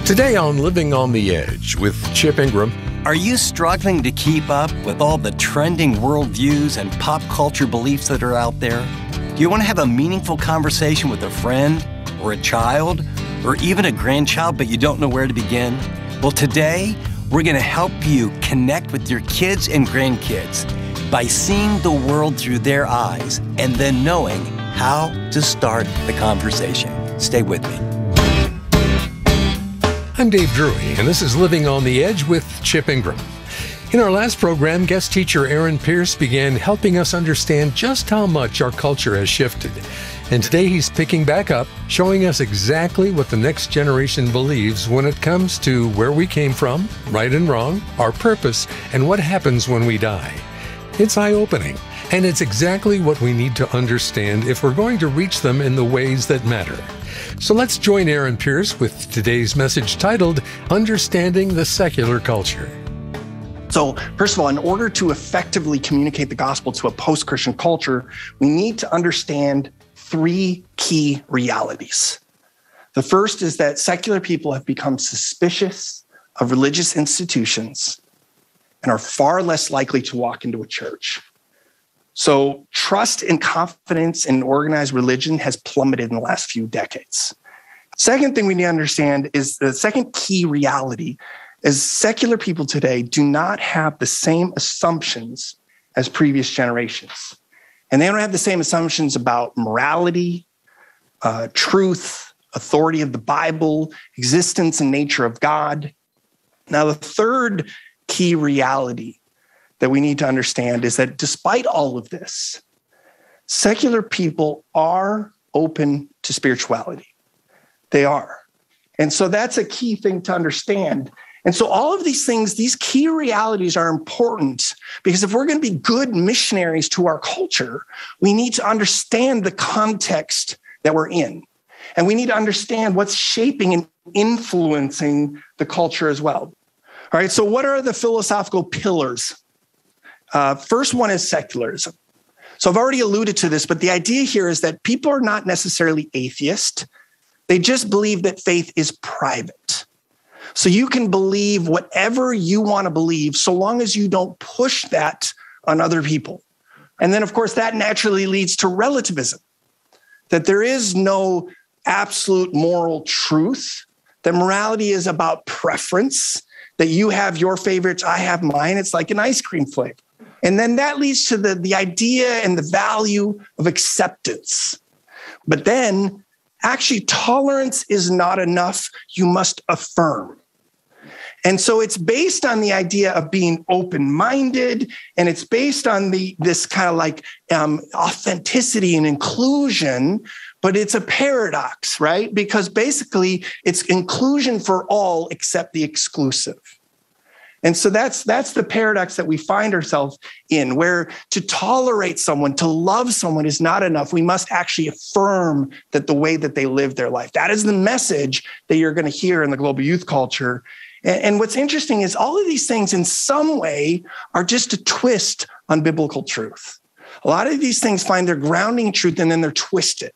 Today on Living on the Edge with Chip Ingram. Are you struggling to keep up with all the trending worldviews and pop culture beliefs that are out there? Do you want to have a meaningful conversation with a friend or a child or even a grandchild, but you don't know where to begin? Well, today we're going to help you connect with your kids and grandkids by seeing the world through their eyes and then knowing how to start the conversation. Stay with me. I'm Dave Drury, and this is Living on the Edge with Chip Ingram. In our last program, guest teacher Aaron Pierce began helping us understand just how much our culture has shifted. And today he's picking back up, showing us exactly what the next generation believes when it comes to where we came from, right and wrong, our purpose, and what happens when we die. It's eye-opening, and it's exactly what we need to understand if we're going to reach them in the ways that matter. So let's join Aaron Pierce with today's message titled, Understanding the Secular Culture. So first of all, in order to effectively communicate the gospel to a post-Christian culture, we need to understand three key realities. The first is that secular people have become suspicious of religious institutions and are far less likely to walk into a church. So trust and confidence in organized religion has plummeted in the last few decades. Second thing we need to understand is the second key reality is secular people today do not have the same assumptions as previous generations. And they don't have the same assumptions about morality, truth, authority of the Bible, existence and nature of God. Now, the third key reality that we need to understand is that despite all of this, secular people are open to spirituality. They are. And so that's a key thing to understand. And so all of these things, these key realities are important because if we're going to be good missionaries to our culture, we need to understand the context that we're in. And we need to understand what's shaping and influencing the culture as well. All right, so what are the philosophical pillars? First one is secularism. So I've already alluded to this, but the idea here is that people are not necessarily atheist. They just believe that faith is private. So you can believe whatever you want to believe so long as you don't push that on other people. And then, of course, that naturally leads to relativism, that there is no absolute moral truth, that morality is about preference, that you have your favorites, I have mine. It's like an ice cream flavor. And then that leads to the idea and the value of acceptance. But then actually tolerance is not enough. You must affirm. And so it's based on the idea of being open-minded, and it's based on this kind of like authenticity and inclusion, but it's a paradox, right? Because basically it's inclusion for all except the exclusive. And so that's the paradox that we find ourselves in, where to tolerate someone, to love someone is not enough. We must actually affirm that the way that they live their life. That is the message that you're going to hear in the global youth culture. And what's interesting is all of these things in some way are just a twist on biblical truth. A lot of these things find their grounding in truth and then they're twisted.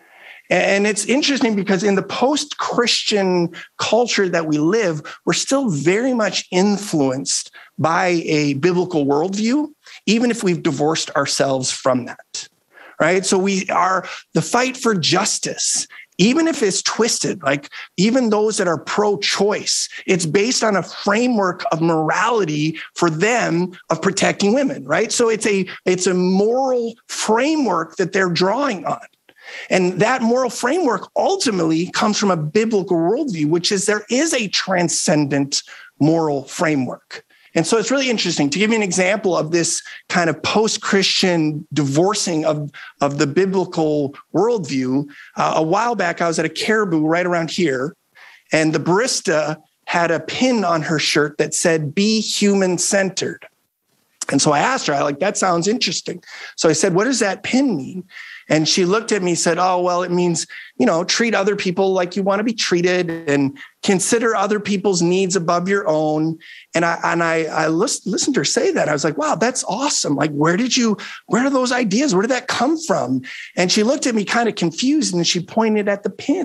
And it's interesting because in the post-Christian culture that we live, we're still very much influenced by a biblical worldview, even if we've divorced ourselves from that, right? So the fight for justice, even if it's twisted, like even those that are pro-choice, it's based on a framework of morality for them of protecting women, right? So it's a moral framework that they're drawing on. And that moral framework ultimately comes from a biblical worldview, which is there is a transcendent moral framework. And so it's really interesting. To give you an example of this kind of post-Christian divorcing of the biblical worldview, a while back I was at a Caribou right around here, and the barista had a pin on her shirt that said, "Be human-centered." And so I asked her, that sounds interesting. So I said, "What does that pin mean?" And she looked at me and said, "Oh, well, it means, treat other people like you want to be treated and consider other people's needs above your own." And I listened to her say that. I was like, wow, that's awesome. Like, where are those ideas? Where did that come from? And she looked at me kind of confused and she pointed at the pin.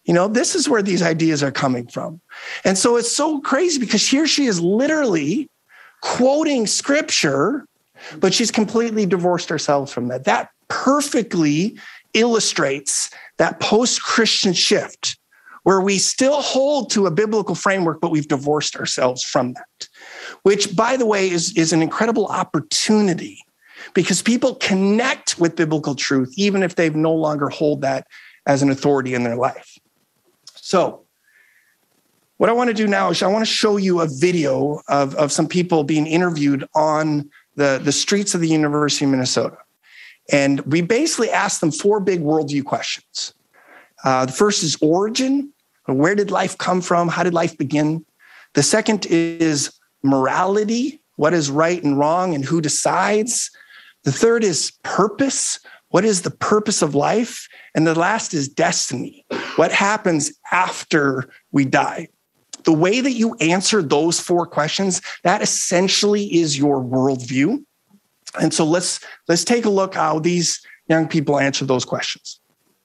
This is where these ideas are coming from. And so it's so crazy because here she is literally quoting scripture, but she's completely divorced herself from that. That perfectly illustrates that post-Christian shift where we still hold to a biblical framework, but we've divorced ourselves from that, which, by the way, is an incredible opportunity because people connect with biblical truth, even if they've no longer hold that as an authority in their life. So what I want to do now is I want to show you a video of some people being interviewed on the streets of the University of Minnesota. And we basically asked them 4 big worldview questions. The first is origin. Where did life come from? How did life begin? The second is morality. What is right and wrong and who decides? The third is purpose. What is the purpose of life? And the last is destiny. What happens after we die? The way that you answer those 4 questions, that essentially is your worldview. And so let's take a look how these young people answer those questions.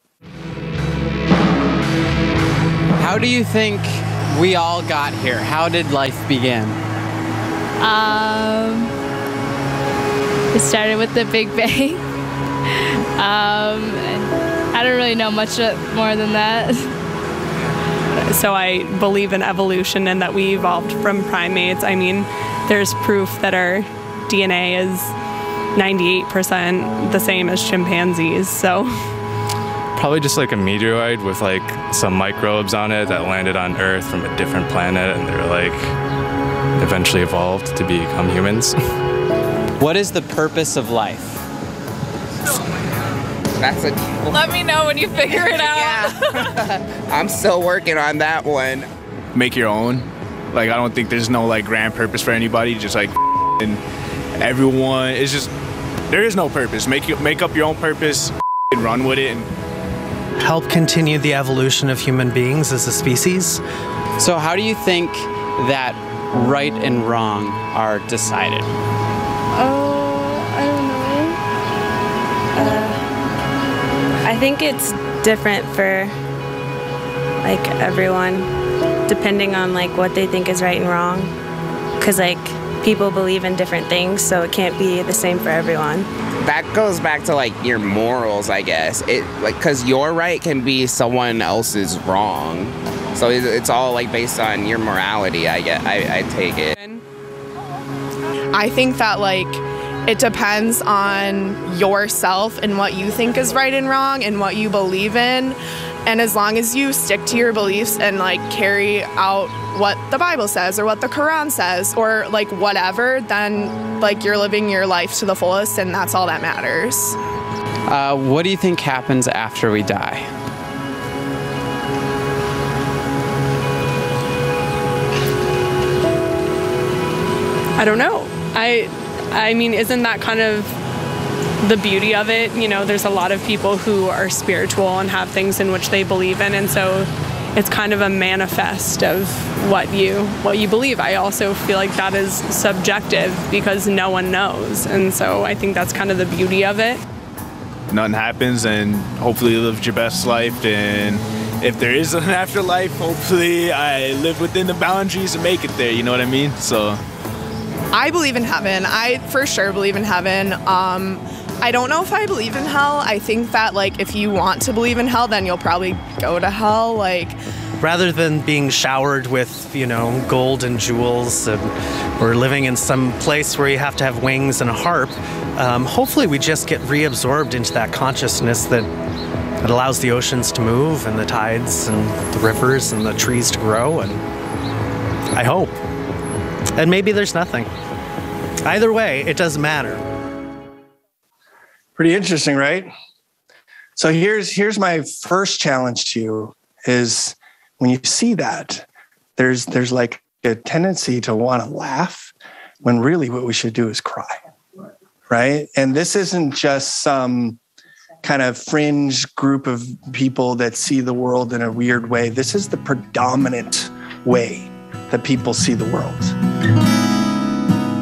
How do you think we all got here? How did life begin? It started with the Big Bang. I don't really know much more than that. So I believe in evolution and that we evolved from primates. I mean, there's proof that our DNA is 98% the same as chimpanzees, so. Probably just like a meteorite with like some microbes on it that landed on Earth from a different planet, and they're like eventually evolved to become humans. What is the purpose of life? Let me know when you figure it out. Yeah. I'm still working on that one. Make your own. Like, I don't think there's no like grand purpose for anybody. Just like and everyone. It's just there is no purpose. Make up your own purpose and run with it. And help continue the evolution of human beings as a species. So how do you think that right and wrong are decided? I don't know. I think it's different for like everyone, depending on like what they think is right and wrong. Because like people believe in different things, so it can't be the same for everyone. That goes back to like your morals, I guess. It like because your right can be someone else's wrong, so it's all like based on your morality. I take it. I think that like it depends on yourself and what you think is right and wrong and what you believe in. And as long as you stick to your beliefs and like carry out what the Bible says or what the Quran says or like whatever, then like you're living your life to the fullest, and that's all that matters. What do you think happens after we die? I don't know. I mean, isn't that kind of the beauty of it? You know, there's a lot of people who are spiritual and have things in which they believe in, and so it's kind of a manifest of what you believe. I also feel like that is subjective because no one knows, and so I think that's kind of the beauty of it. Nothing happens, and hopefully you lived your best life, and if there is an afterlife, hopefully I live within the boundaries and make it there, you know what I mean? So I believe in heaven. I for sure believe in heaven. I don't know if I believe in hell. I think that like if you want to believe in hell, then you'll probably go to hell. Like, rather than being showered with, you know, gold and jewels, or living in some place where you have to have wings and a harp, hopefully we just get reabsorbed into that consciousness that allows the oceans to move and the tides and the rivers and the trees to grow. And I hope. And maybe there's nothing. Either way, it doesn't matter. Pretty interesting, right? So here's my first challenge to you is when you see that, there's like a tendency to want to laugh when really what we should do is cry, right? And this isn't just some kind of fringe group of people that see the world in a weird way. This is the predominant way that people see the world.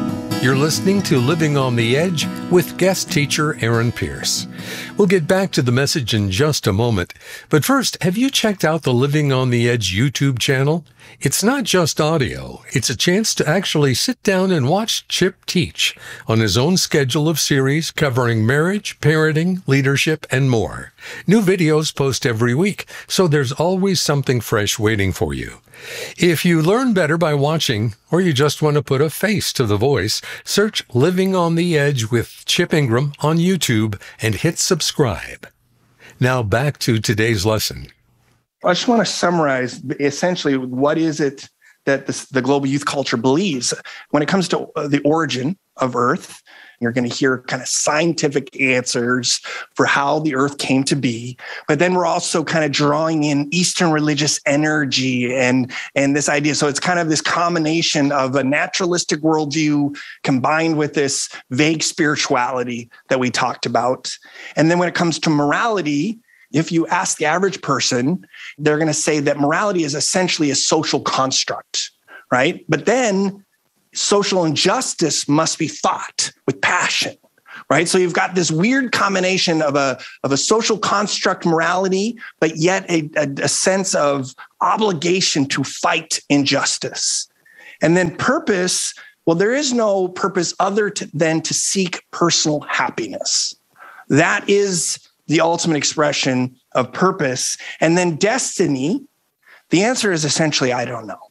You're listening to Living on the Edge with guest teacher Aaron Pierce. We'll get back to the message in just a moment. But first, have you checked out the Living on the Edge YouTube channel? It's not just audio. It's a chance to actually sit down and watch Chip teach on his own schedule of series covering marriage, parenting, leadership, and more. New videos post every week, so there's always something fresh waiting for you. If you learn better by watching, or you just want to put a face to the voice, search Living on the Edge with Chip Ingram on YouTube and hit subscribe. Now back to today's lesson. I just want to summarize essentially what is it that the global youth culture believes when it comes to the origin of Earth. You're going to hear kind of scientific answers for how the Earth came to be. But then we're also kind of drawing in Eastern religious energy and this idea. So it's kind of this combination of a naturalistic worldview combined with this vague spirituality that we talked about. And then when it comes to morality, if you ask the average person, they're going to say that morality is essentially a social construct, right? But then social injustice must be thought with passion, right? So you've got this weird combination of a social construct morality, but yet a sense of obligation to fight injustice. And then purpose, well, there is no purpose other than to seek personal happiness. That is the ultimate expression of purpose. And then destiny, the answer is essentially, I don't know.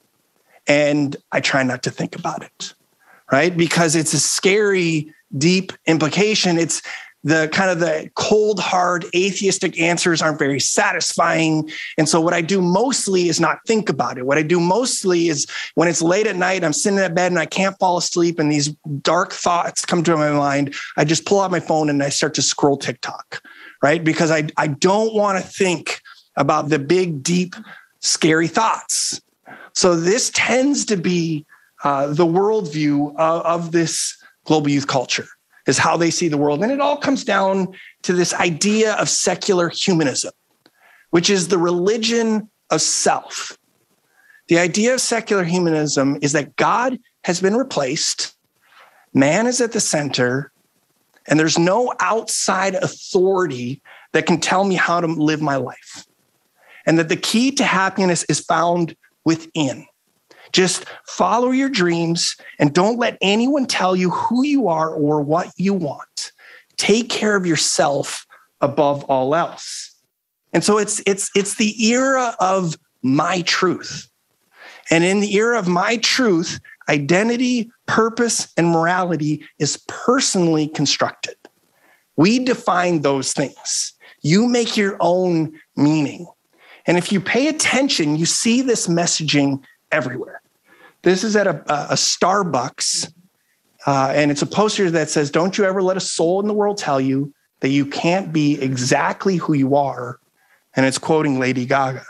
And I try not to think about it, right? Because it's a scary, deep implication. It's the kind of the cold, hard, atheistic answers aren't very satisfying. And so what I do mostly is not think about it. What I do mostly is when it's late at night, I'm sitting in bed and I can't fall asleep and these dark thoughts come to my mind, I just pull out my phone and I start to scroll TikTok, right? Because I don't want to think about the big, deep, scary thoughts. So this tends to be the worldview of this global youth culture, is how they see the world. And it all comes down to this idea of secular humanism, which is the religion of self. The idea of secular humanism is that God has been replaced, man is at the center, and there's no outside authority that can tell me how to live my life. And that the key to happiness is found within. Just follow your dreams and don't let anyone tell you who you are or what you want. Take care of yourself above all else. And so it's the era of my truth. And in the era of my truth, identity, purpose, and morality is personally constructed. We define those things. You make your own meaning. And if you pay attention, you see this messaging everywhere. This is at a Starbucks, and it's a poster that says, "Don't you ever let a soul in the world tell you that you can't be exactly who you are." And it's quoting Lady Gaga.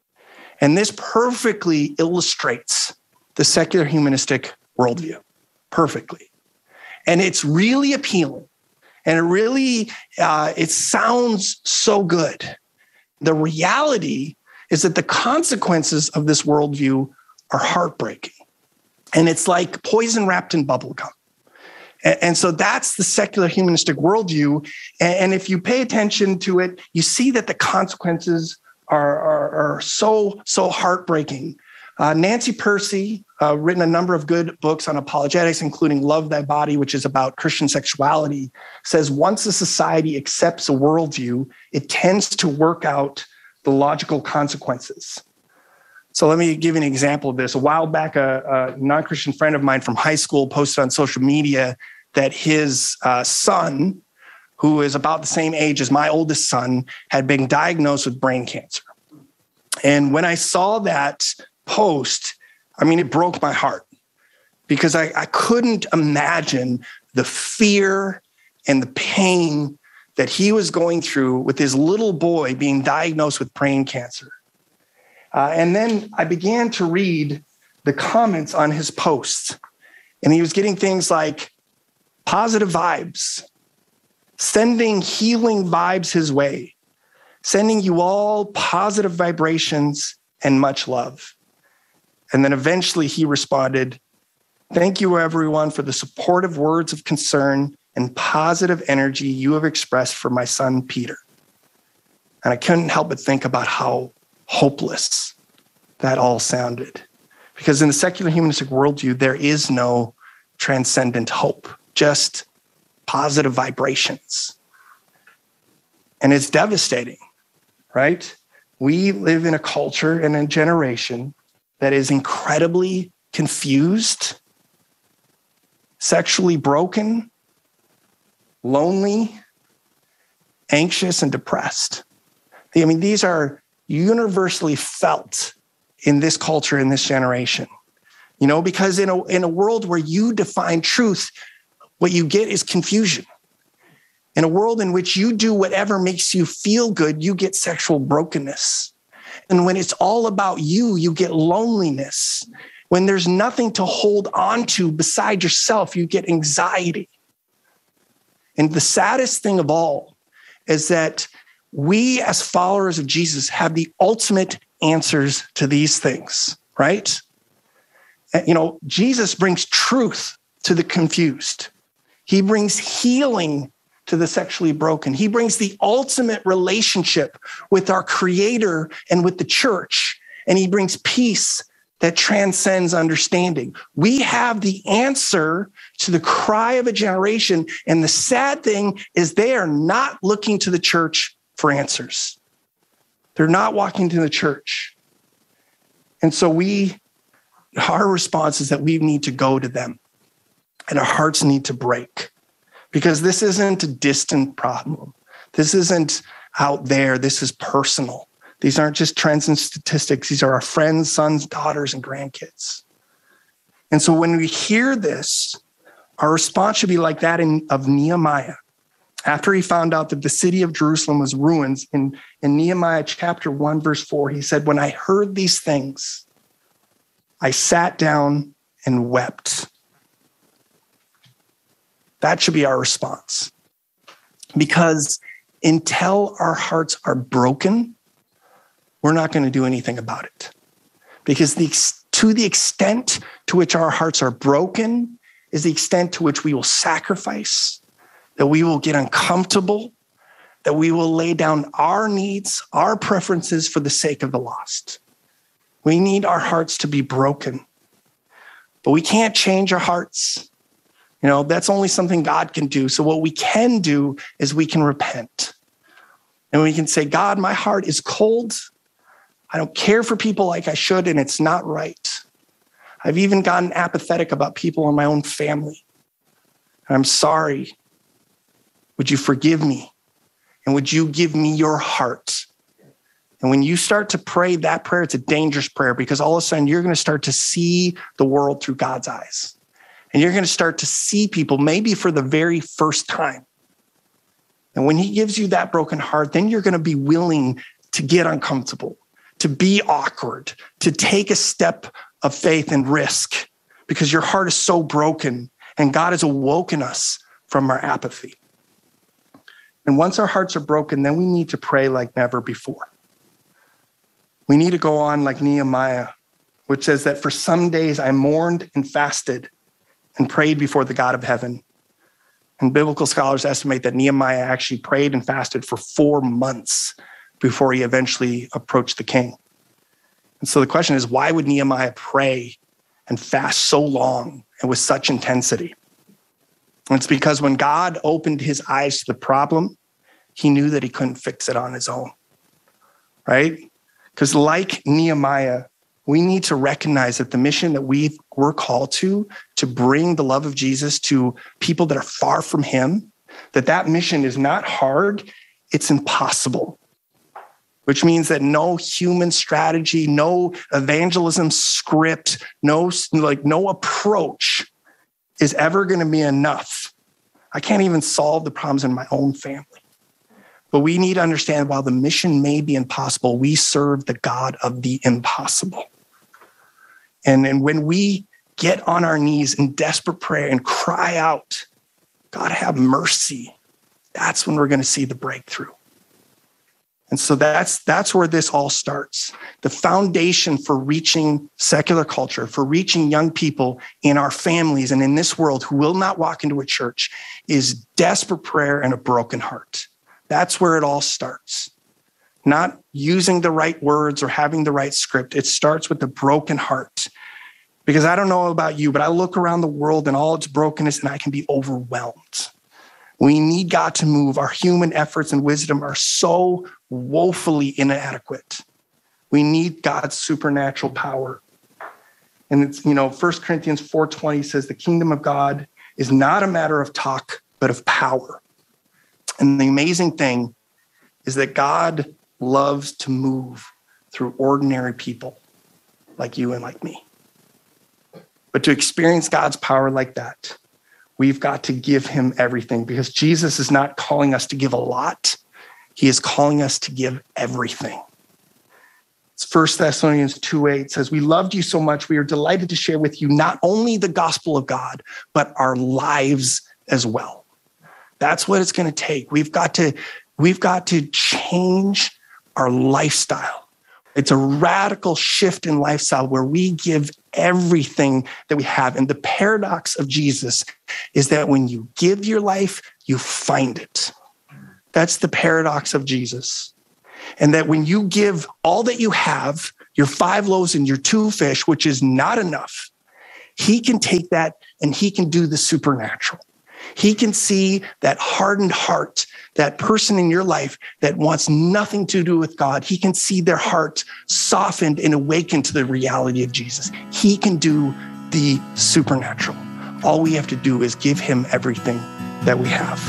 And this perfectly illustrates the secular humanistic worldview, perfectly. And it's really appealing. And it sounds so good. The reality is that the consequences of this worldview are heartbreaking. And it's like poison wrapped in bubble gum. And so that's the secular humanistic worldview. And if you pay attention to it, you see that the consequences are so heartbreaking. Nancy Pearcey, written a number of good books on apologetics, including Love Thy Body, which is about Christian sexuality, says once a society accepts a worldview, it tends to work out the logical consequences. So let me give you an example of this. A while back, a non-Christian friend of mine from high school posted on social media that his son, who is about the same age as my oldest son, had been diagnosed with brain cancer. And when I saw that post, I mean, it broke my heart because I couldn't imagine the fear and the pain that he was going through with his little boy being diagnosed with brain cancer. And then I began to read the comments on his posts, and he was getting things like positive vibes, sending healing vibes his way, sending you all positive vibrations and much love. And then eventually he responded, Thank you, everyone, for the supportive words of concern and positive energy you have expressed for my son, Peter. And I couldn't help but think about how hopeless that all sounded. Because in the secular humanistic worldview, there is no transcendent hope, just positive vibrations. And it's devastating, right? We live in a culture and a generation that is incredibly confused, sexually broken, lonely, anxious, and depressed. I mean, these are universally felt in this culture, in this generation. You know, because in a world where you define truth, what you get is confusion. In a world in which you do whatever makes you feel good, you get sexual brokenness. And when it's all about you, you get loneliness. When there's nothing to hold on to beside yourself, you get anxiety. And the saddest thing of all is that we as followers of Jesus have the ultimate answers to these things, right? You know, Jesus brings truth to the confused. He brings healing to the sexually broken. He brings the ultimate relationship with our Creator and with the church. And he brings peace that transcends understanding. We have the answer to the cry of a generation. And the sad thing is they are not looking to the church for answers. They're not walking to the church. And so our response is that we need to go to them and our hearts need to break, because this isn't a distant problem. This isn't out there. This is personal. These aren't just trends and statistics. These are our friends, sons, daughters, and grandkids. And so when we hear this, our response should be like that of Nehemiah. After he found out that the city of Jerusalem was ruined, in Nehemiah chapter 1, verse 4, he said, "When I heard these things, I sat down and wept." That should be our response. Because until our hearts are broken, we're not going to do anything about it. Because to the extent to which our hearts are broken is the extent to which we will sacrifice, that we will get uncomfortable, that we will lay down our needs, our preferences for the sake of the lost. We need our hearts to be broken. But we can't change our hearts. You know, that's only something God can do. So what we can do is we can repent. And we can say, God, my heart is cold. I don't care for people like I should, and it's not right. I've even gotten apathetic about people in my own family. And I'm sorry. Would you forgive me? And would you give me your heart? And when you start to pray that prayer, it's a dangerous prayer, because all of a sudden you're going to start to see the world through God's eyes. And you're going to start to see people maybe for the very first time. And when he gives you that broken heart, then you're going to be willing to get uncomfortable, to be awkward, to take a step of faith and risk, because your heart is so broken and God has awoken us from our apathy. And once our hearts are broken, then we need to pray like never before. We need to go on like Nehemiah, which says that for some days I mourned and fasted and prayed before the God of heaven. And biblical scholars estimate that Nehemiah actually prayed and fasted for 4 months before he eventually approached the king. And so the question is, why would Nehemiah pray and fast so long and with such intensity? And it's because when God opened his eyes to the problem, he knew that he couldn't fix it on his own, right? Because like Nehemiah, we need to recognize that the mission that we're called to bring the love of Jesus to people that are far from him, that mission is not hard, it's impossible. Which means that no human strategy, no evangelism script, no approach is ever going to be enough. I can't even solve the problems in my own family. But we need to understand, while the mission may be impossible, we serve the God of the impossible. And when we get on our knees in desperate prayer and cry out, God, have mercy, that's when we're going to see the breakthrough. And so that's where this all starts. The foundation for reaching secular culture, for reaching young people in our families and in this world who will not walk into a church, is desperate prayer and a broken heart. That's where it all starts. Not using the right words or having the right script. It starts with a broken heart. Because I don't know about you, but I look around the world and all its brokenness and I can be overwhelmed. We need God to move. Our human efforts and wisdom are so woefully inadequate. We need God's supernatural power. And it's, 1 Corinthians 4:20 says the kingdom of God is not a matter of talk, but of power. And the amazing thing is that God loves to move through ordinary people like you and like me. But to experience God's power like that, we've got to give him everything, because Jesus is not calling us to give a lot. He is calling us to give everything. It's 1 Thessalonians 2:8 says, we loved you so much, we are delighted to share with you not only the gospel of God, but our lives as well. That's what it's going to take. We've got to change our lifestyle. It's a radical shift in lifestyle where we give everything that we have. And the paradox of Jesus is that when you give your life, you find it. That's the paradox of Jesus. And that when you give all that you have, your 5 loaves and your 2 fish, which is not enough, he can take that and he can do the supernatural. He can see that hardened heart, that person in your life that wants nothing to do with God. He can see their heart softened and awakened to the reality of Jesus. He can do the supernatural. All we have to do is give him everything that we have.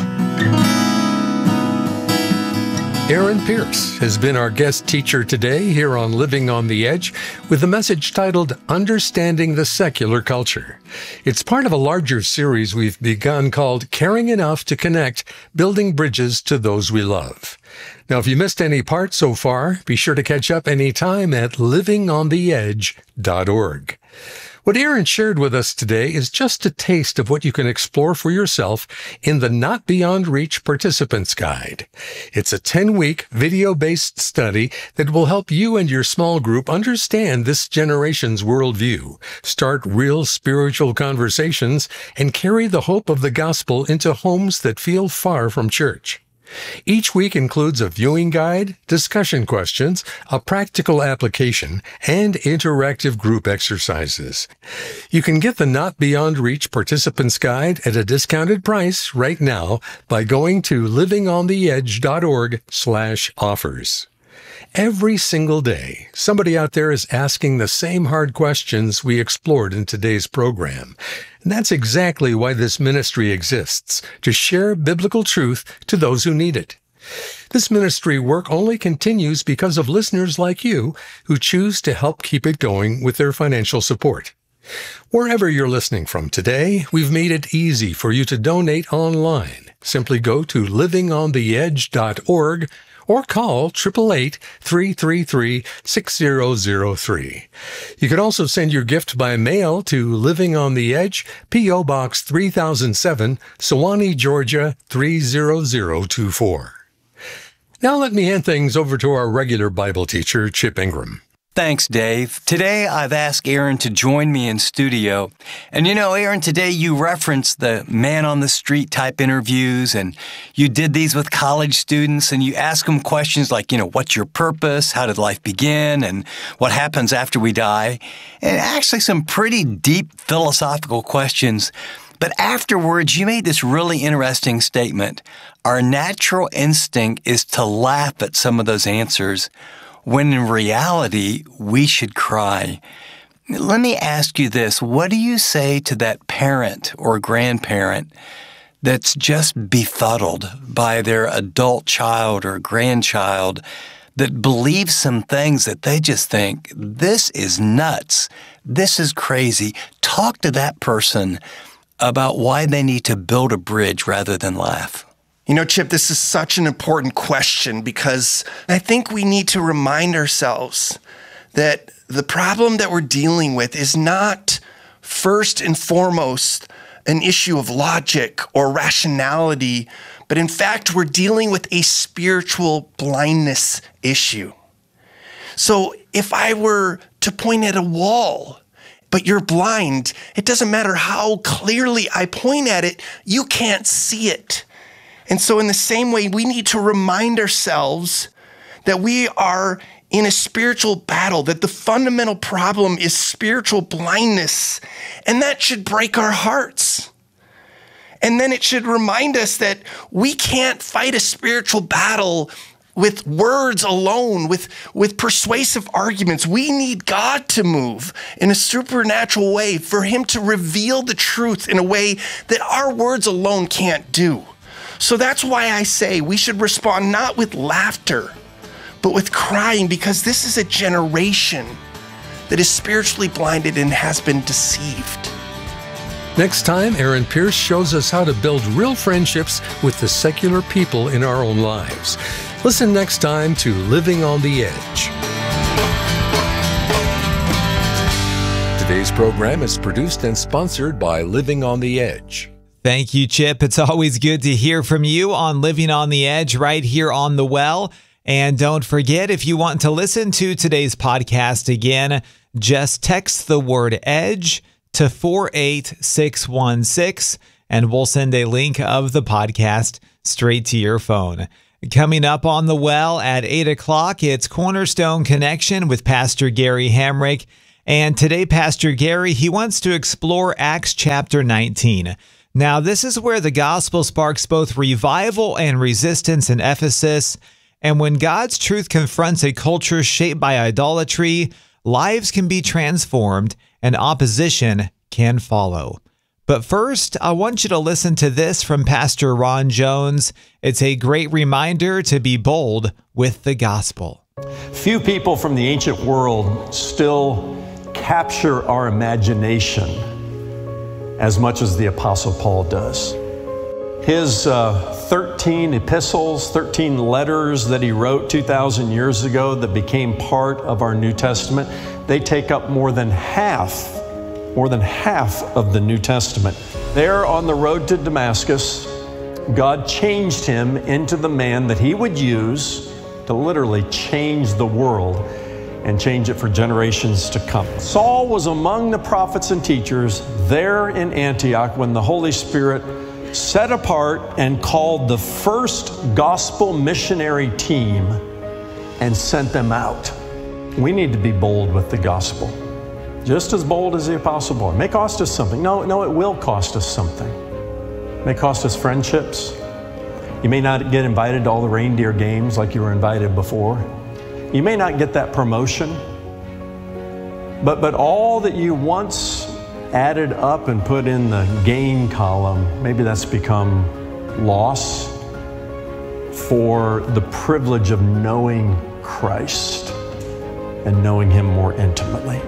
Aaron Pierce has been our guest teacher today here on Living on the Edge with a message titled Understanding the Secular Culture. It's part of a larger series we've begun called Caring Enough to Connect, Building Bridges to Those We Love. Now, if you missed any part so far, be sure to catch up anytime at livingontheedge.org. What Aaron shared with us today is just a taste of what you can explore for yourself in the Not Beyond Reach Participants Guide. It's a 10-week video-based study that will help you and your small group understand this generation's worldview, start real spiritual conversations, and carry the hope of the gospel into homes that feel far from church. Each week includes a viewing guide, discussion questions, a practical application, and interactive group exercises. You can get the Not Beyond Reach Participants Guide at a discounted price right now by going to livingontheedge.org/offers. Every single day, somebody out there is asking the same hard questions we explored in today's program. And that's exactly why this ministry exists, to share biblical truth to those who need it. This ministry work only continues because of listeners like you who choose to help keep it going with their financial support. Wherever you're listening from today, we've made it easy for you to donate online. Simply go to livingontheedge.org or call 888-333-6003. You can also send your gift by mail to Living on the Edge, P.O. Box 3007, Sewanee, Georgia 30024. Now let me hand things over to our regular Bible teacher, Chip Ingram. Thanks, Dave. Today, I've asked Aaron to join me in studio. And Aaron, today you referenced the man-on-the-street type interviews, and you did these with college students, and you ask them questions like, what's your purpose? How did life begin? And what happens after we die? And actually some pretty deep philosophical questions. But afterwards, you made this really interesting statement. Our natural instinct is to laugh at some of those answers, when in reality, we should cry. Let me ask you this. What do you say to that parent or grandparent that's just befuddled by their adult child or grandchild that believes some things that they just think, this is nuts, this is crazy? Talk to that person about why they need to build a bridge rather than laugh. Chip, this is such an important question because I think we need to remind ourselves that the problem that we're dealing with is not first and foremost an issue of logic or rationality, but in fact, we're dealing with a spiritual blindness issue. So if I were to point at a wall, but you're blind, it doesn't matter how clearly I point at it, you can't see it. And so in the same way, we need to remind ourselves that we are in a spiritual battle, that the fundamental problem is spiritual blindness, and that should break our hearts. And then it should remind us that we can't fight a spiritual battle with words alone, with persuasive arguments. We need God to move in a supernatural way, for him to reveal the truth in a way that our words alone can't do. So that's why I say we should respond not with laughter, but with crying, because this is a generation that is spiritually blinded and has been deceived. Next time, Aaron Pierce shows us how to build real friendships with the secular people in our own lives. Listen next time to Living on the Edge. Today's program is produced and sponsored by Living on the Edge. Thank you, Chip. It's always good to hear from you on Living on the Edge right here on The Well. And don't forget, if you want to listen to today's podcast again, just text the word EDGE to 48616, and we'll send a link of the podcast straight to your phone. Coming up on The Well at 8 o'clock, it's Cornerstone Connection with Pastor Gary Hamrick. And today, Pastor Gary, he wants to explore Acts chapter 19. Now, this is where the gospel sparks both revival and resistance in Ephesus. And when God's truth confronts a culture shaped by idolatry, lives can be transformed and opposition can follow. But first, I want you to listen to this from Pastor Ron Jones. It's a great reminder to be bold with the gospel. Few people from the ancient world still capture our imagination as much as the Apostle Paul does. His 13 epistles, 13 letters that he wrote 2,000 years ago that became part of our New Testament, they take up more than half of the New Testament. There on the road to Damascus, God changed him into the man that he would use to literally change the world and change it for generations to come. Saul was among the prophets and teachers there in Antioch when the Holy Spirit set apart and called the first gospel missionary team and sent them out. We need to be bold with the gospel. Just as bold as the Apostle Paul. It may cost us something. No, it will cost us something. It may cost us friendships. You may not get invited to all the reindeer games like you were invited before. You may not get that promotion. But all that you once added up and put in the gain column, maybe that's become loss for the privilege of knowing Christ and knowing him more intimately.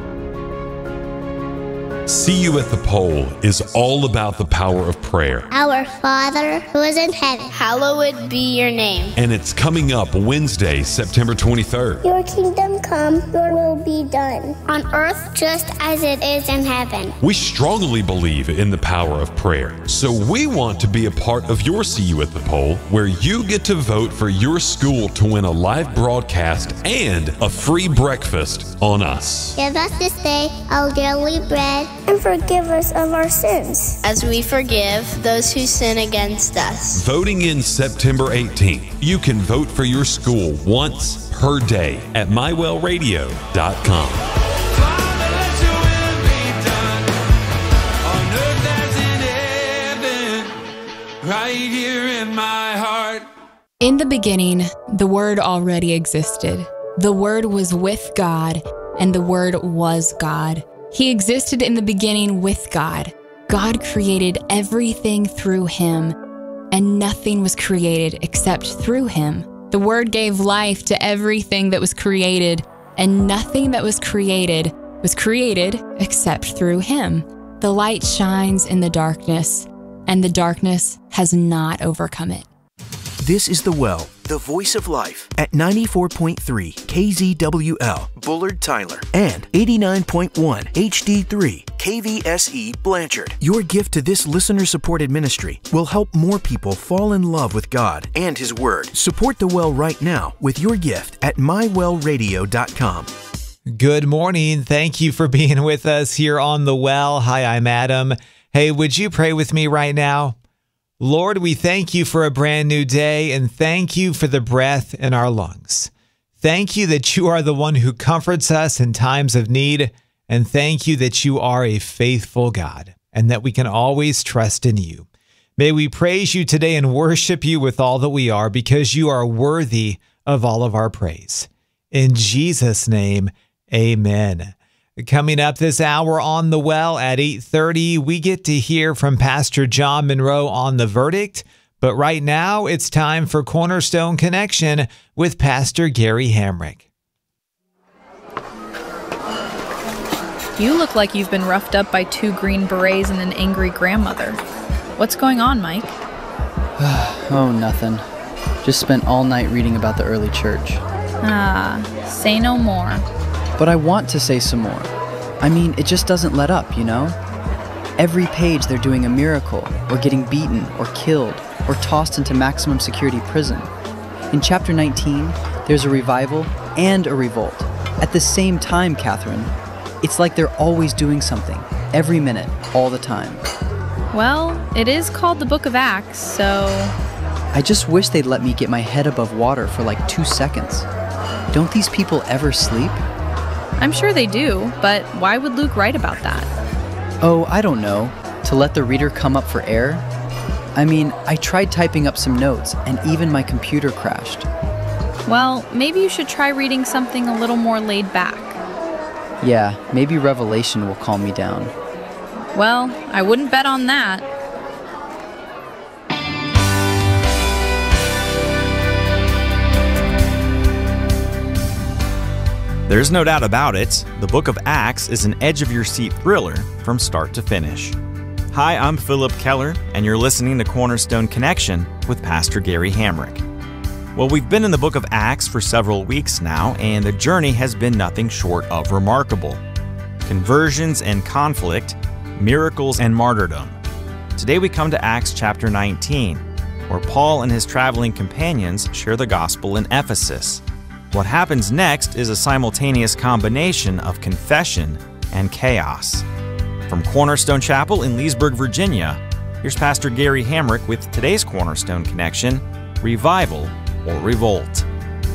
See You at the Pole is all about the power of prayer. Our Father who is in heaven, hallowed be your name. And it's coming up Wednesday, September 23rd. Your kingdom come, your will be done, on earth just as it is in heaven. We strongly believe in the power of prayer. So we want to be a part of your See You at the Pole, where you get to vote for your school to win a live broadcast and a free breakfast on us. Give us this day our daily bread, and forgive us of our sins, as we forgive those who sin against us. Voting in September 18th. You can vote for your school once per day at mywellradio.com. Right here in my heart. In the beginning, the Word already existed. The Word was with God, and the Word was God. He existed in the beginning with God. God created everything through him, and nothing was created except through him. The Word gave life to everything that was created, and nothing that was created except through him. The light shines in the darkness, and the darkness has not overcome it. This is The Well, the voice of life at 94.3 KZWL, Bullard, Tyler, and 89.1 HD3 KVSE, Blanchard. Your gift to this listener-supported ministry will help more people fall in love with God and His Word. Support The Well right now with your gift at mywellradio.com. Good morning. Thank you for being with us here on The Well. Hi, I'm Adam. Hey, would you pray with me right now? Lord, we thank you for a brand new day, and thank you for the breath in our lungs. Thank you that you are the one who comforts us in times of need, and thank you that you are a faithful God, and that we can always trust in you. May we praise you today and worship you with all that we are, because you are worthy of all of our praise. In Jesus' name, amen. Coming up this hour on The Well at 8:30, we get to hear from Pastor John Monroe on the verdict. But right now, it's time for Cornerstone Connection with Pastor Gary Hamrick. You look like you've been roughed up by 2 green berets and an angry grandmother. What's going on, Mike? Oh, nothing. Just spent all night reading about the early church. Say no more. But I want to say some more. I mean, it just doesn't let up, you know? Every page they're doing a miracle, or getting beaten, or killed, or tossed into maximum security prison. In chapter 19, there's a revival and a revolt. At the same time, Catherine. It's like they're always doing something, every minute, all the time. Well, it is called the Book of Acts, so... I just wish they'd let me get my head above water for like 2 seconds. Don't these people ever sleep? I'm sure they do, but why would Luke write about that? Oh, I don't know. To let the reader come up for air? I mean, I tried typing up some notes, and even my computer crashed. Well, maybe you should try reading something a little more laid back. Yeah, maybe Revelation will calm me down. Well, I wouldn't bet on that. There's no doubt about it, the Book of Acts is an edge-of-your-seat thriller from start to finish. Hi, I'm Philip Keller, and you're listening to Cornerstone Connection with Pastor Gary Hamrick. Well, we've been in the Book of Acts for several weeks now, and the journey has been nothing short of remarkable. Conversions and conflict, miracles and martyrdom. Today we come to Acts chapter 19, where Paul and his traveling companions share the gospel in Ephesus. What happens next is a simultaneous combination of confession and chaos. From Cornerstone Chapel in Leesburg, Virginia, here's Pastor Gary Hamrick with today's Cornerstone Connection, Revival or Revolt.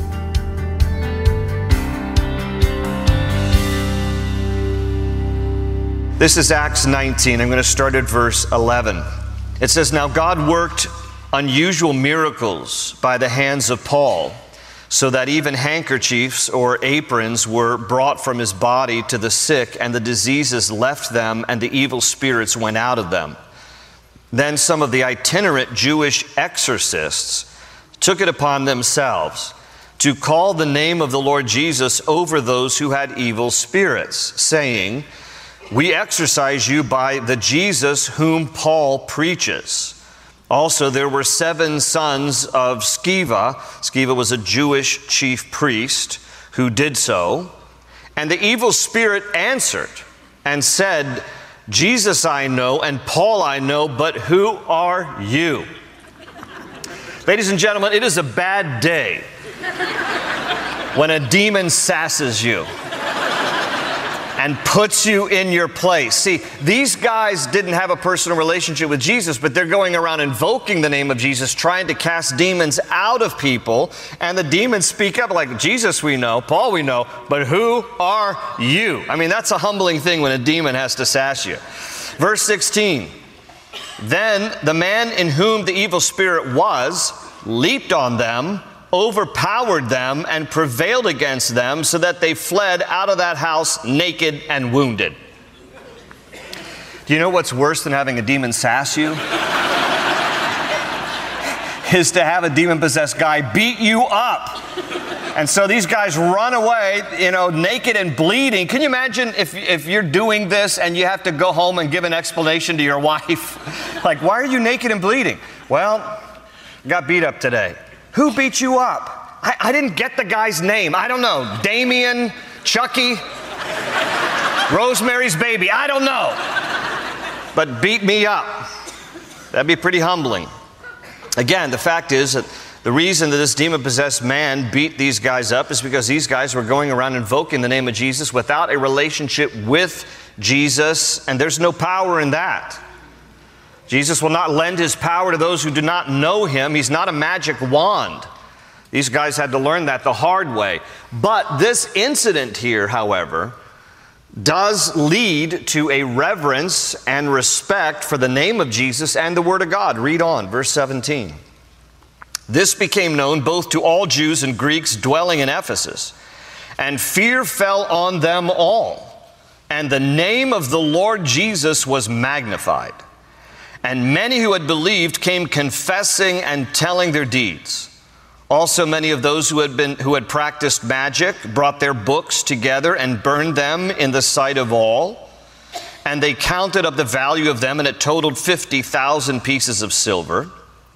This is Acts 19. I'm going to start at verse 11. It says, "Now God worked unusual miracles by the hands of Paul, so that even handkerchiefs or aprons were brought from his body to the sick, and the diseases left them, and the evil spirits went out of them. Then some of the itinerant Jewish exorcists took it upon themselves to call the name of the Lord Jesus over those who had evil spirits, saying, 'We exorcise you by the Jesus whom Paul preaches.' Also, there were 7 sons of Sceva. Sceva was a Jewish chief priest who did so. And the evil spirit answered and said, 'Jesus I know, and Paul I know, but who are you?'" Ladies and gentlemen, it is a bad day when a demon sasses you and puts you in your place. See, these guys didn't have a personal relationship with Jesus, but they're going around invoking the name of Jesus, trying to cast demons out of people, and the demons speak up like, "Jesus we know, Paul we know, but who are you?" I mean, that's a humbling thing when a demon has to sass you. Verse 16, "Then the man in whom the evil spirit was leaped on them, overpowered them, and prevailed against them, so that they fled out of that house naked and wounded." Do you know what's worse than having a demon sass you? Is to have a demon-possessed guy beat you up. And so these guys run away, naked and bleeding. Can you imagine if you're doing this and you have to go home and give an explanation to your wife? Like, why are you naked and bleeding? Well, I got beat up today. Who beat you up? I didn't get the guy's name. I don't know. Damien, Chucky, Rosemary's Baby. I don't know. But beat me up. That'd be pretty humbling. Again, the fact is that the reason that this demon-possessed man beat these guys up is because these guys were going around invoking the name of Jesus without a relationship with Jesus, and there's no power in that. Jesus will not lend his power to those who do not know him. He's not a magic wand. These guys had to learn that the hard way. But this incident here, however, does lead to a reverence and respect for the name of Jesus and the Word of God. Read on, verse 17. This became known both to all Jews and Greeks dwelling in Ephesus, and fear fell on them all, and the name of the Lord Jesus was magnified. And many who had believed came confessing and telling their deeds. Also many of those who had practiced magic brought their books together and burned them in the sight of all. And they counted up the value of them, and it totaled 50,000 pieces of silver.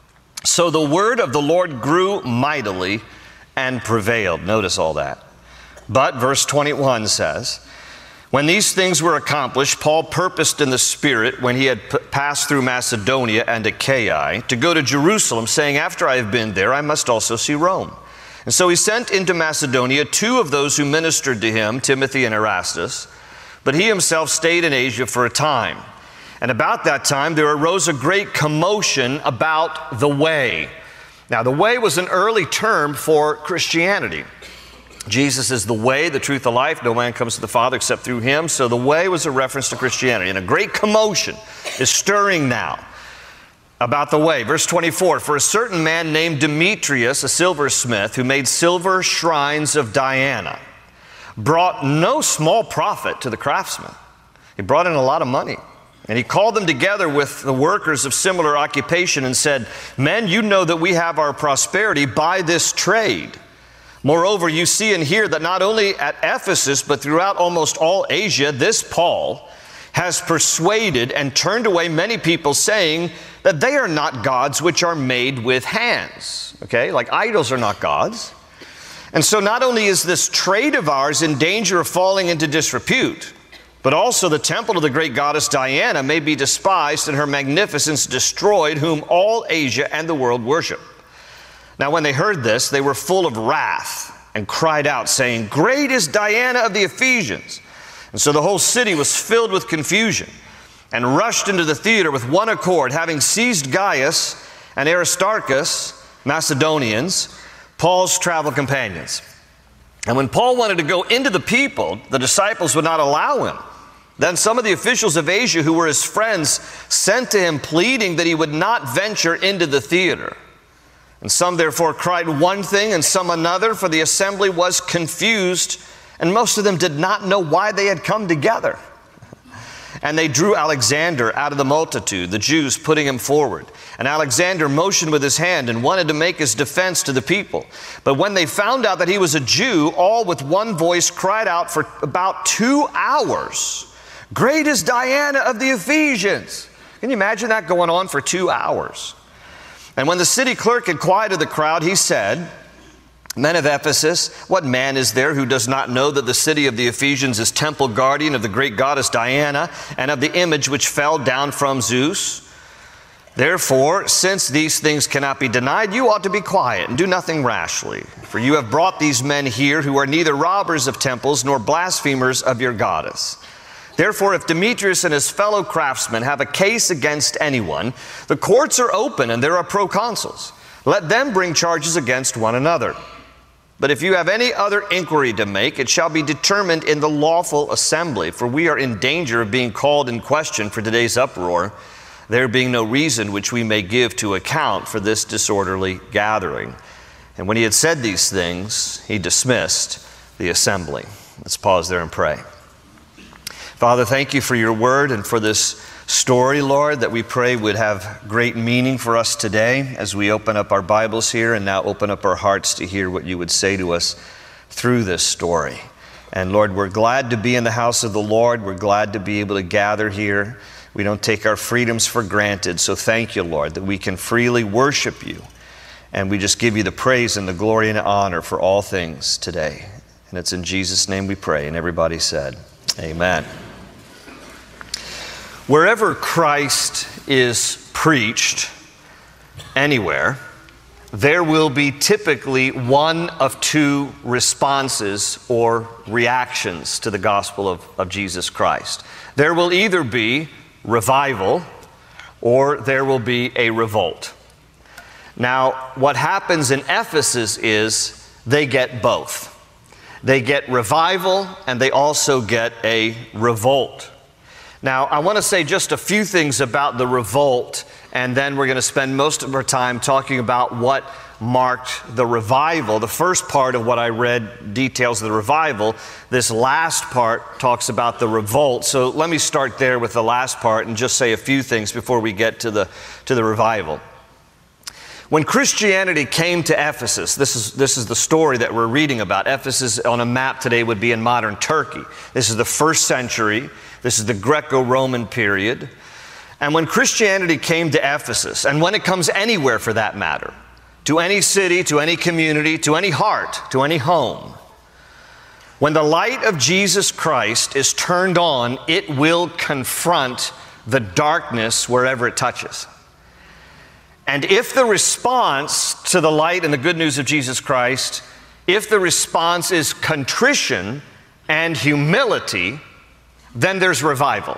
So the word of the Lord grew mightily and prevailed. Notice all that. But verse 21 says, when these things were accomplished, Paul purposed in the Spirit, when he had passed through Macedonia and Achaia, to go to Jerusalem, saying, after I have been there, I must also see Rome. And so he sent into Macedonia 2 of those who ministered to him, Timothy and Erastus. But he himself stayed in Asia for a time. And about that time, there arose a great commotion about the way. Now, the way was an early term for Christianity. Jesus is the way, the truth, the life. No man comes to the Father except through him. So the way was a reference to Christianity. And a great commotion is stirring now about the way. Verse 24, for a certain man named Demetrius, a silversmith, who made silver shrines of Diana, brought no small profit to the craftsmen. He brought in a lot of money. And he called them together with the workers of similar occupation and said, men, you know that we have our prosperity by this trade. Moreover, you see and hear that not only at Ephesus, but throughout almost all Asia, this Paul has persuaded and turned away many people, saying that they are not gods which are made with hands. Okay, like idols are not gods. And so not only is this trade of ours in danger of falling into disrepute, but also the temple of the great goddess Diana may be despised and her magnificence destroyed, whom all Asia and the world worship. Now when they heard this, they were full of wrath and cried out, saying, great is Diana of the Ephesians. And so the whole city was filled with confusion and rushed into the theater with one accord, having seized Gaius and Aristarchus, Macedonians, Paul's travel companions. And when Paul wanted to go into the people, the disciples would not allow him. Then some of the officials of Asia who were his friends sent to him, pleading that he would not venture into the theater. And some therefore cried one thing and some another, for the assembly was confused, and most of them did not know why they had come together. And they drew Alexander out of the multitude, the Jews putting him forward. And Alexander motioned with his hand and wanted to make his defense to the people. But when they found out that he was a Jew, all with one voice cried out for about 2 hours, great is Diana of the Ephesians. Can you imagine that going on for 2 hours? And when the city clerk had quieted the crowd, he said, men of Ephesus, what man is there who does not know that the city of the Ephesians is temple guardian of the great goddess Diana and of the image which fell down from Zeus? Therefore, since these things cannot be denied, you ought to be quiet and do nothing rashly. For you have brought these men here who are neither robbers of temples nor blasphemers of your goddess. Therefore, if Demetrius and his fellow craftsmen have a case against anyone, the courts are open and there are proconsuls. Let them bring charges against one another. But if you have any other inquiry to make, it shall be determined in the lawful assembly, for we are in danger of being called in question for today's uproar, there being no reason which we may give to account for this disorderly gathering. And when he had said these things, he dismissed the assembly. Let's pause there and pray. Father, thank you for your word and for this story, Lord, that we pray would have great meaning for us today as we open up our Bibles here and now open up our hearts to hear what you would say to us through this story. And Lord, we're glad to be in the house of the Lord. We're glad to be able to gather here. We don't take our freedoms for granted. So thank you, Lord, that we can freely worship you And we just give you the praise and the glory and the honor for all things today. And it's in Jesus' name we pray. And everybody said, amen. Wherever Christ is preached, anywhere, there will be typically one of two responses or reactions to the gospel of Jesus Christ. There will either be revival or there will be a revolt. Now, what happens in Ephesus is they get both. They get revival and they also get a revolt. Now, I want to say just a few things about the revolt, and then we're going to spend most of our time talking about what marked the revival. The first part of what I read details the revival. This last part talks about the revolt. So let me start there with the last part and just say a few things before we get to the revival. When Christianity came to Ephesus, this is the story that we're reading about. Ephesus on a map today would be in modern Turkey. This is the 1st century. This is the Greco-Roman period. And when Christianity came to Ephesus, and when it comes anywhere for that matter, to any city, to any community, to any heart, to any home, when the light of Jesus Christ is turned on, it will confront the darkness wherever it touches. And if the response to the light and the good news of Jesus Christ, if the response is contrition and humility, then there's revival.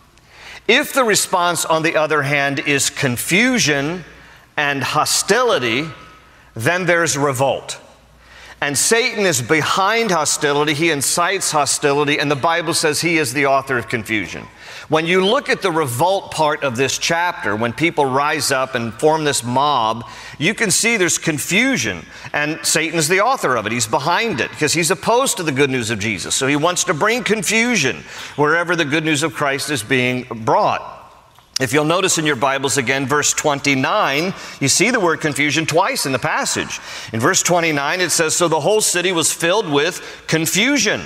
If the response, on the other hand, is confusion and hostility, then there's revolt. And Satan is behind hostility. He incites hostility, and the Bible says he is the author of confusion. When you look at the revolt part of this chapter, when people rise up and form this mob, you can see there's confusion, and Satan is the author of it. He's behind it because he's opposed to the good news of Jesus. So he wants to bring confusion wherever the good news of Christ is being brought. If you'll notice in your Bibles again, verse 29, you see the word confusion twice in the passage. In verse 29, it says, so the whole city was filled with confusion.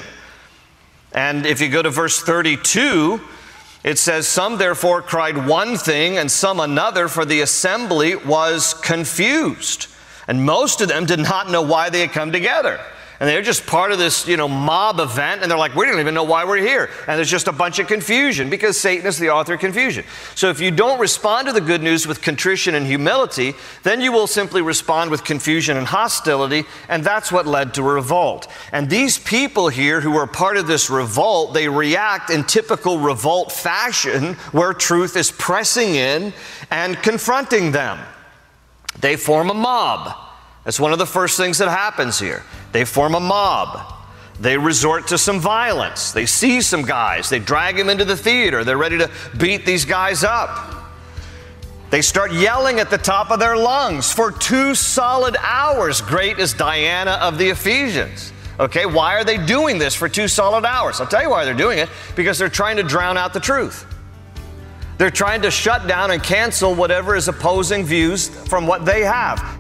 And if you go to verse 32, it says, some therefore cried one thing and some another, for the assembly was confused. And most of them did not know why they had come together. And they're just part of this, mob event, and they're like, we don't even know why we're here. And there's just a bunch of confusion because Satan is the author of confusion. So if you don't respond to the good news with contrition and humility, then you will simply respond with confusion and hostility, and that's what led to a revolt. And these people here who are part of this revolt, they react in typical revolt fashion where truth is pressing in and confronting them. They form a mob. That's one of the first things that happens here. They form a mob. They resort to some violence. They see some guys. They drag them into the theater. They're ready to beat these guys up. They start yelling at the top of their lungs for 2 solid hours. Great is Diana of the Ephesians. Okay, why are they doing this for 2 solid hours? I'll tell you why they're doing it. Because they're trying to drown out the truth. They're trying to shut down and cancel whatever is opposing views from what they have.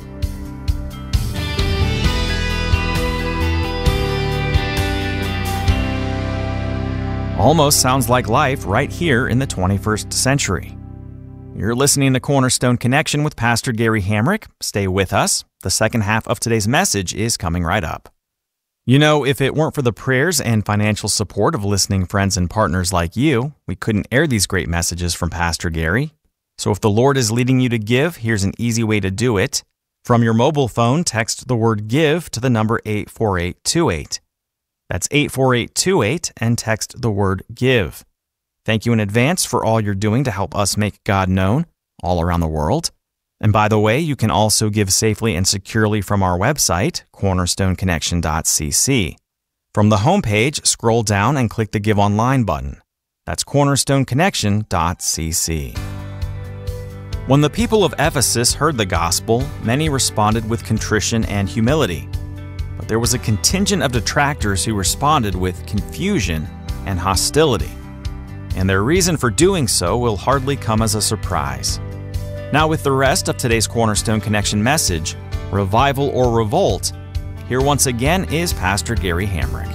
Almost sounds like life right here in the 21st century. You're listening to Cornerstone Connection with Pastor Gary Hamrick. Stay with us. The second half of today's message is coming right up. If it weren't for the prayers and financial support of listening friends and partners like you, we couldn't air these great messages from Pastor Gary. So if the Lord is leading you to give, here's an easy way to do it. From your mobile phone, text the word GIVE to the number 84828. That's 84828 and text the word GIVE. Thank you in advance for all you're doing to help us make God known all around the world. And by the way, you can also give safely and securely from our website, cornerstoneconnection.cc. From the homepage, scroll down and click the Give Online button. That's cornerstoneconnection.cc. When the people of Ephesus heard the gospel, many responded with contrition and humility. But there was a contingent of detractors who responded with confusion and hostility. And their reason for doing so will hardly come as a surprise. Now, with the rest of today's Cornerstone Connection message, Revival or Revolt, here once again is Pastor Gary Hamrick.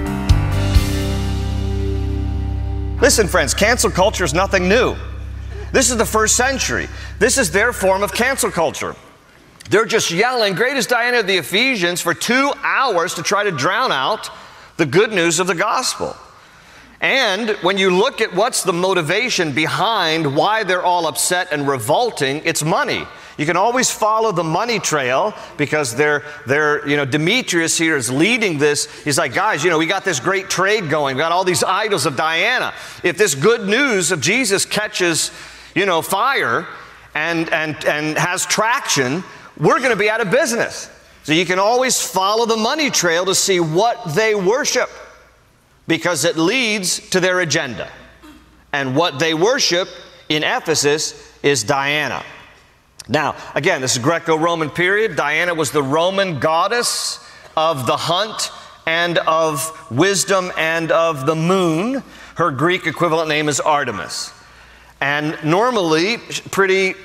Listen, friends, cancel culture is nothing new. This is the first century. This is their form of cancel culture. They're just yelling, "Great is Diana of the Ephesians," for 2 hours to try to drown out the good news of the gospel. And when you look at what's the motivation behind why they're all upset and revolting, it's money. You can always follow the money trail because Demetrius here is leading this. He's like, guys, we got this great trade going. We got all these idols of Diana. If this good news of Jesus catches, fire and has traction, we're going to be out of business. So you can always follow the money trail to see what they worship, because it leads to their agenda. And what they worship in Ephesus is Diana. Now, again, this is Greco-Roman period. Diana was the Roman goddess of the hunt and of wisdom and of the moon. Her Greek equivalent name is Artemis. And normally, pretty,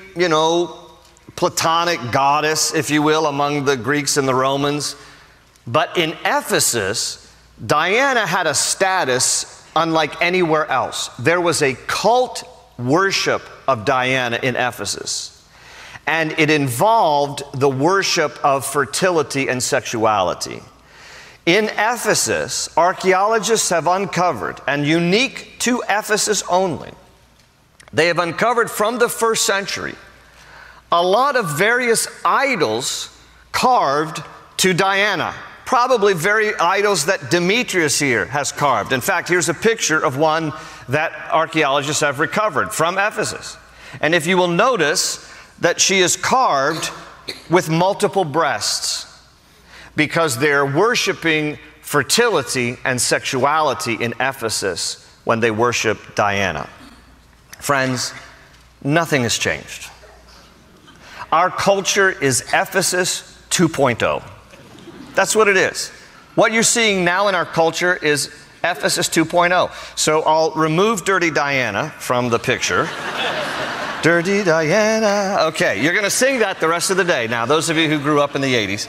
Platonic goddess, if you will, among the Greeks and the Romans. But in Ephesus, Diana had a status unlike anywhere else. There was a cult worship of Diana in Ephesus. And it involved the worship of fertility and sexuality. In Ephesus, archaeologists have uncovered, and unique to Ephesus only, they have uncovered from the first century a lot of various idols carved to Diana. Probably very idols that Demetrius here has carved. In fact, here's a picture of one that archaeologists have recovered from Ephesus. And if you will notice that she is carved with multiple breasts, because they're worshiping fertility and sexuality in Ephesus when they worship Diana. Friends, nothing has changed. Our culture is Ephesus 2.0. That's what it is. What you're seeing now in our culture is Ephesus 2.0. So I'll remove Dirty Diana from the picture. Dirty Diana. Okay, you're going to sing that the rest of the day. Now, those of you who grew up in the 80s.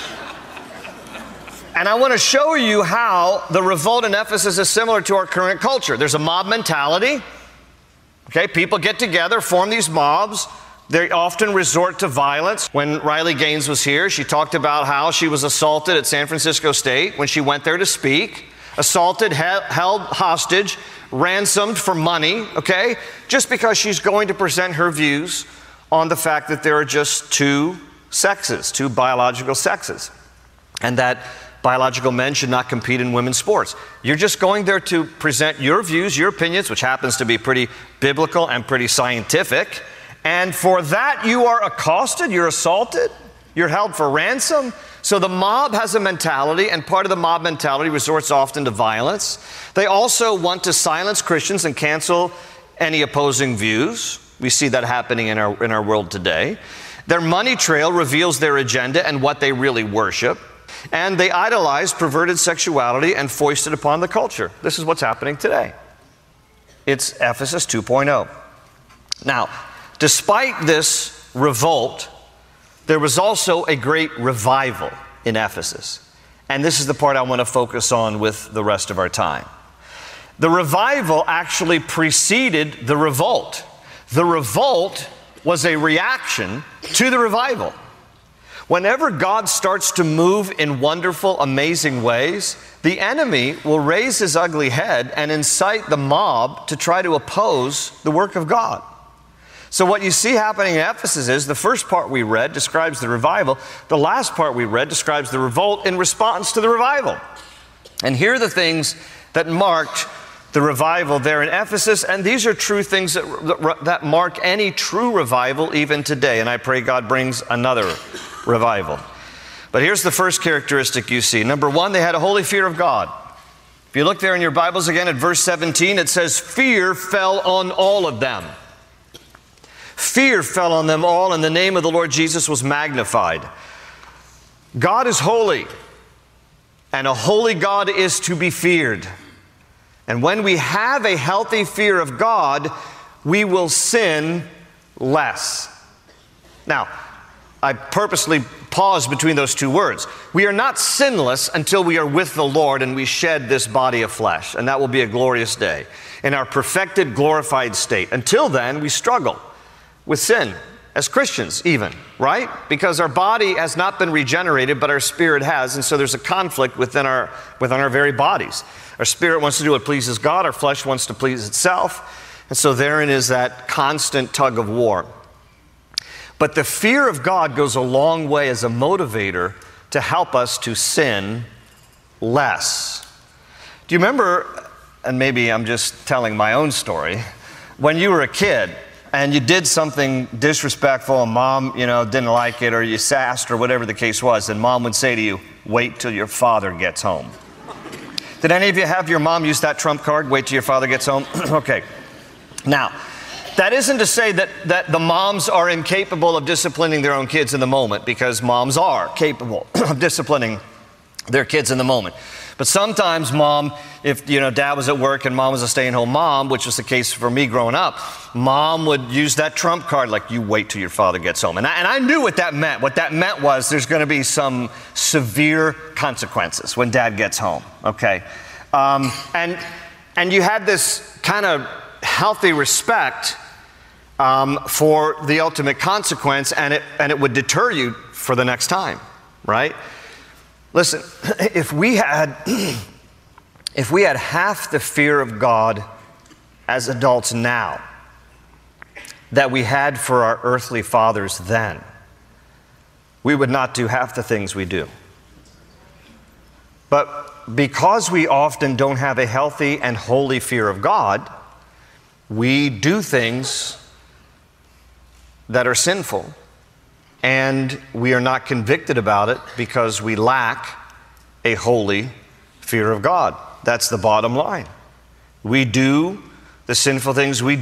And I want to show you how the revolt in Ephesus is similar to our current culture. There's a mob mentality. Okay, people get together, form these mobs. They often resort to violence. When Riley Gaines was here, she talked about how she was assaulted at San Francisco State when she went there to speak. Assaulted, held hostage, ransomed for money, okay? Just because she's going to present her views on the fact that there are just two sexes, two biological sexes, and that biological men should not compete in women's sports. You're just going there to present your views, your opinions, which happens to be pretty biblical and pretty scientific. And for that, you are accosted, you're assaulted, you're held for ransom. So the mob has a mentality, and part of the mob mentality resorts often to violence. They also want to silence Christians and cancel any opposing views. We see that happening in our world today. Their money trail reveals their agenda and what they really worship. And they idolize perverted sexuality and foist it upon the culture. This is what's happening today. It's Ephesus 2.0. Now, despite this revolt, there was also a great revival in Ephesus. And this is the part I want to focus on with the rest of our time. The revival actually preceded the revolt. The revolt was a reaction to the revival. Whenever God starts to move in wonderful, amazing ways, the enemy will raise his ugly head and incite the mob to try to oppose the work of God. So what you see happening in Ephesus is the first part we read describes the revival. The last part we read describes the revolt in response to the revival. And here are the things that marked the revival there in Ephesus. And these are true things that mark any true revival even today. And I pray God brings another revival. But here's the first characteristic you see. Number one, they had a holy fear of God. If you look there in your Bibles again at verse 17, it says, fear fell on all of them. Fear fell on them all, and the name of the Lord Jesus was magnified. God is holy, and a holy God is to be feared. And when we have a healthy fear of God, we will sin less. Now, I purposely pause between those two words. We are not sinless until we are with the Lord and we shed this body of flesh, and that will be a glorious day in our perfected, glorified state. Until then, we struggle with sin, as Christians even, right? Because our body has not been regenerated, but our spirit has, and so there's a conflict within our very bodies. Our spirit wants to do what pleases God, our flesh wants to please itself, and so therein is that constant tug of war. But the fear of God goes a long way as a motivator to help us to sin less. Do you remember, and maybe I'm just telling my own story, when you were a kid and you did something disrespectful and mom, didn't like it, or you sassed or whatever the case was, and mom would say to you, wait till your father gets home. Did any of you have your mom use that trump card, wait till your father gets home? Okay. Now, that isn't to say that the moms are incapable of disciplining their own kids in the moment, because moms are capable of disciplining their kids in the moment. But sometimes mom, if dad was at work and mom was a stay-at-home mom, which was the case for me growing up, mom would use that trump card, like, you wait till your father gets home. And I knew what that meant. What that meant was there's going to be some severe consequences when dad gets home, okay? And you had this kind of healthy respect for the ultimate consequence, and it would deter you for the next time, right? Listen, if we had half the fear of God as adults now that we had for our earthly fathers then, we would not do half the things we do. But because we often don't have a healthy and holy fear of God, we do things that are sinful, and we are not convicted about it because we lack a holy fear of God. That's the bottom line. We do the sinful things we